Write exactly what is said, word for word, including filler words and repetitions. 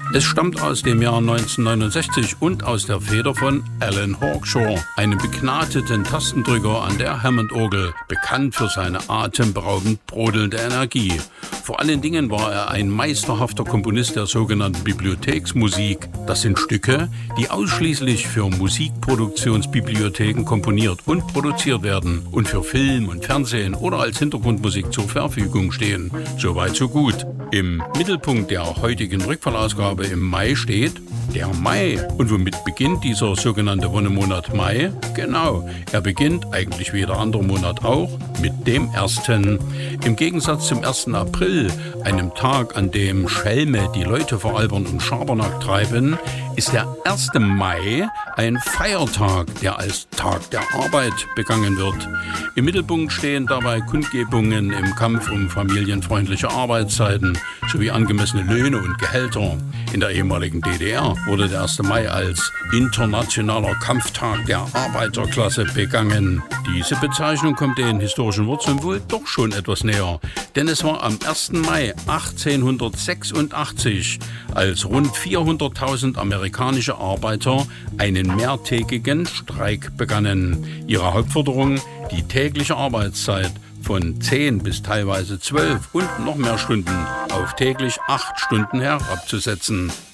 Es stammt aus dem Jahr neunzehnhundertneunundsechzig und aus der Feder von Alan Hawkshaw, einem begnadeten Tastendrücker an der Hammond-Orgel, bekannt für seine atemberaubend brodelnde Energie. Vor allen Dingen war er ein meisterhafter Komponist der sogenannten Bibliotheksmusik. Das sind Stücke, die ausschließlich für Musikproduktionsbibliotheken komponiert und produziert werden und für Film und Fernsehen oder als Hintergrundmusik zur Verfügung stehen. Soweit so gut. Im Mittelpunkt der heutigen Rückfallausgabe im Mai steht der Mai. Und womit beginnt dieser sogenannte Wonnemonat Mai? Genau, er beginnt, eigentlich wie jeder andere Monat auch, mit dem ersten. Im Gegensatz zum ersten April, einem Tag, an dem Schelme die Leute veralbern und Schabernack treiben, ist der erste Mai ein Feiertag, der als Tag der Arbeit begangen wird. Im Mittelpunkt stehen dabei Kundgebungen im Kampf um familienfreundliche Arbeitszeiten sowie angemessene Löhne und Gehälter. In der ehemaligen D D R wurde der erste Mai als internationaler Kampftag der Arbeiterklasse begangen. Diese Bezeichnung kommt den historischen Wurzeln wohl doch schon etwas näher, denn es war am ersten Mai achtzehnhundertsechsundachtzig, als rund vierhunderttausend amerikanische Arbeiter einen mehrtägigen Streik begannen. Ihre Hauptforderung, die tägliche Arbeitszeit von zehn bis teilweise zwölf und noch mehr Stunden auf täglich acht Stunden herabzusetzen.